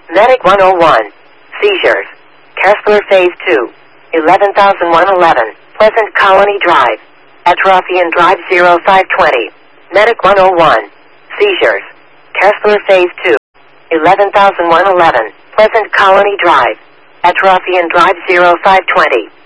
Medic 101. Seizures. Kessler Phase 2. 11,111. Pleasant Colony Drive. Atrofian Drive 0520. Medic 101. Seizures. Kessler Phase 2. 11,111. Pleasant Colony Drive. Atrofian Drive 0520.